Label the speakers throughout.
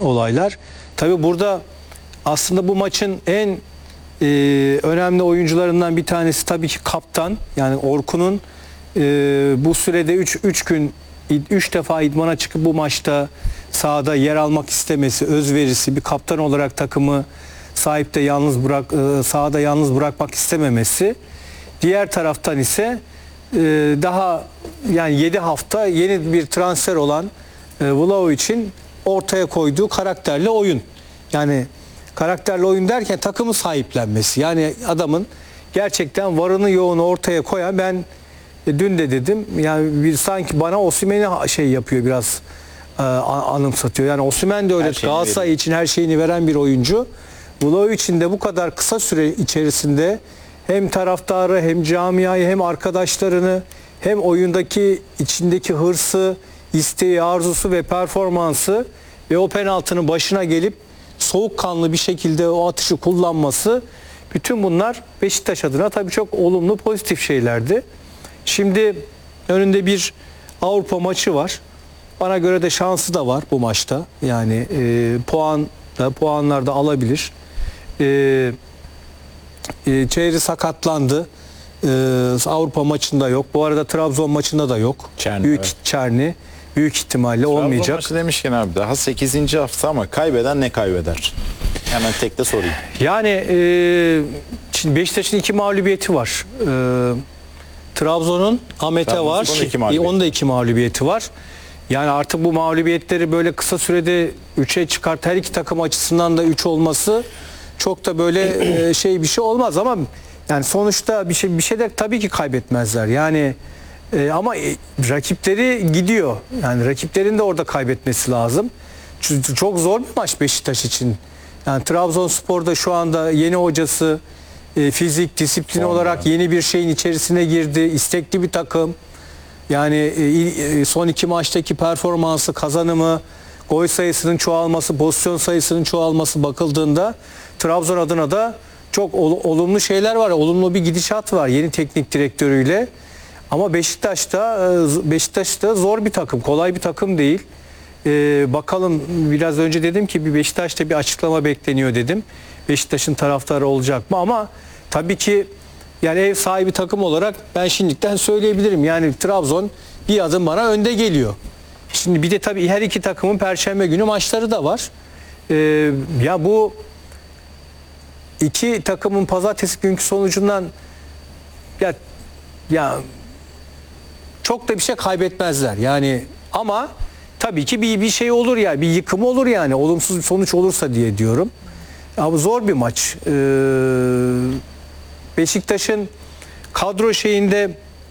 Speaker 1: olaylar. Tabii burada aslında bu maçın en önemli oyuncularından bir tanesi tabii ki kaptan. Yani Orkun'un bu sürede 3 defa idmana çıkıp bu maçta sahada yer almak istemesi, özverisi, bir kaptan olarak takımı sahipte sahada yalnız bırakmak istememesi. Diğer taraftan ise daha yani 7 hafta yeni bir transfer olan Vlahovic'in ortaya koyduğu karakterli oyun. Yani karakterli oyun derken takımı sahiplenmesi. Yani adamın gerçekten varını yoğunu ortaya koyan, ben dün de dedim yani sanki bana Osimhen'i şey yapıyor, biraz anımsatıyor. Yani Osimhen de öyle Galatasaray için her şeyini veren bir oyuncu. Vlahovic'in de bu kadar kısa süre içerisinde hem taraftarı hem camiayı hem arkadaşlarını hem oyundaki içindeki hırsı, isteği, arzusu ve performansı ve o penaltının başına gelip soğukkanlı bir şekilde o atışı kullanması, bütün bunlar Beşiktaş adına tabii çok olumlu, pozitif şeylerdi. Şimdi önünde bir Avrupa maçı var. Bana göre de şansı da var bu maçta. Yani puanlar da alabilir. Çeyri sakatlandı. Avrupa maçında yok. Bu arada Trabzon maçında da yok. Çerni. Büyük ihtimalle
Speaker 2: Trabzon
Speaker 1: olmayacak.
Speaker 2: Trabzon maçı demişken abi, daha 8. hafta ama kaybeden ne kaybeder? Hemen tek de sorayım.
Speaker 1: Yani şimdi Beşiktaş'ın 2 mağlubiyeti var. Trabzon'un Ahmet'e var. Onun da 2 mağlubiyeti var. Yani artık bu mağlubiyetleri böyle kısa sürede 3'e çıkart, her iki takım açısından da 3 olması çok da böyle bir şey olmaz ama yani sonuçta bir şey de tabii ki kaybetmezler. Yani ama rakipleri gidiyor. Yani rakiplerin de orada kaybetmesi lazım. Çünkü çok zor bir maç Beşiktaş için. Yani Trabzonspor'da şu anda yeni hocası, fizik, disiplin olarak yeni bir şeyin içerisine girdi. İstekli bir takım. Yani son 2 maçtaki performansı, kazanımı, gol sayısının çoğalması, pozisyon sayısının çoğalması bakıldığında Trabzon adına da çok olumlu şeyler var. Olumlu bir gidişat var yeni teknik direktörüyle. Ama Beşiktaş'ta zor bir takım, kolay bir takım değil. Bakalım, biraz önce dedim ki bir Beşiktaş'ta bir açıklama bekleniyor dedim. Beşiktaş'ın taraftarı olacak mı? Ama tabii ki yani ev sahibi takım olarak ben şimdiden söyleyebilirim. Yani Trabzon bir adım bana önde geliyor. Şimdi bir de tabii her iki takımın Perşembe günü maçları da var. Ya bu iki takımın pazartesi günkü sonucundan ya çok da bir şey kaybetmezler. Yani ama tabii ki bir şey olur ya, bir yıkım olur yani, olumsuz bir sonuç olursa diye diyorum. Ama zor bir maç. Beşiktaş'ın kadro şeyinde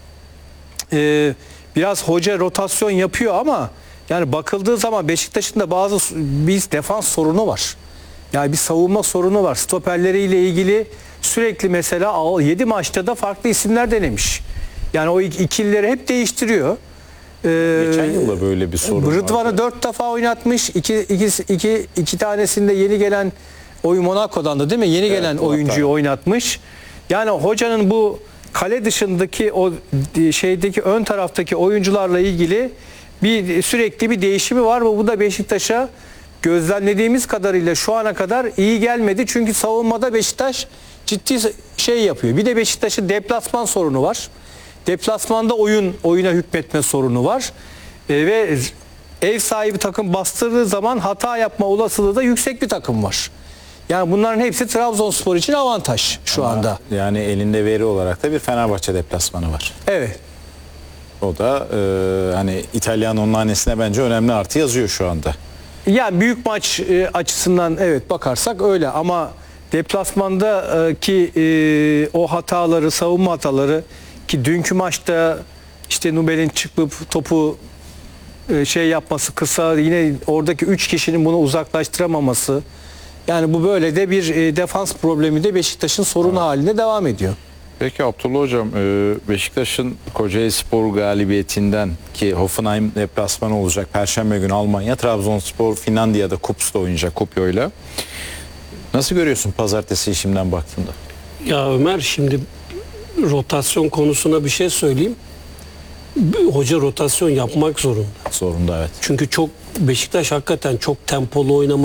Speaker 1: biraz hoca rotasyon yapıyor ama yani bakıldığı zaman Beşiktaş'ın da bir defans sorunu var. Yani bir savunma sorunu var. Stoperleriyle ilgili sürekli mesela 7 maçta da farklı isimler denemiş. Yani o ikilileri hep değiştiriyor.
Speaker 2: Geçen yılda böyle bir sorun vardı.
Speaker 1: Rıdvan'ı 4 defa oynatmış. İki tanesinde yeni gelen Monaco'dan da değil mi? Yeni gelen oyuncuyu oynatmış. Yani hocanın bu kale dışındaki o şeydeki ön taraftaki oyuncularla ilgili sürekli bir değişimi var. Bu da Beşiktaş'a gözlemlediğimiz kadarıyla şu ana kadar iyi gelmedi. Çünkü savunmada Beşiktaş ciddi şey yapıyor. Bir de Beşiktaş'ın deplasman sorunu var. Deplasmanda oyuna hükmetme sorunu var. Ve ev sahibi takım bastırdığı zaman hata yapma olasılığı da yüksek bir takım var. Yani bunların hepsi Trabzonspor için avantaj şu anda.
Speaker 2: Yani elinde veri olarak da bir Fenerbahçe deplasmanı var.
Speaker 1: Evet.
Speaker 2: O da hani İtalyan hanesine bence önemli artı yazıyor şu anda.
Speaker 1: Yani büyük maç açısından evet bakarsak öyle ama deplasmandaki o hataları, savunma hataları, ki dünkü maçta işte Nubel'in çıkıp topu yapması, kısa, yine oradaki 3 kişinin bunu uzaklaştıramaması, yani bu böyle de bir defans problemi de Beşiktaş'ın sorunu halinde devam ediyor.
Speaker 2: Peki Abdullah Hocam, Beşiktaş'ın Kocaelispor galibiyetinden, ki Hoffenheim deplasmanı olacak Perşembe günü Almanya, Trabzonspor Finlandiya'da Kups'ta oynayacak Kupyo'yla. Nasıl görüyorsun pazartesi şimdiden baktığında?
Speaker 3: Ya Ömer, şimdi rotasyon konusuna bir şey söyleyeyim. Hoca rotasyon yapmak zorunda.
Speaker 2: Zorunda, evet.
Speaker 3: Çünkü Beşiktaş hakikaten çok tempolu oynama